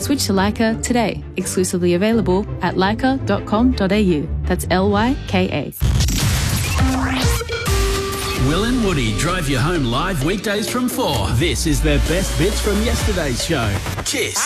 Switch to Leica today. Exclusively available at leica.com.au. That's Lyka. Will and Woody drive you home live weekdays from 4. This is their best bits from yesterday's show. Kiss.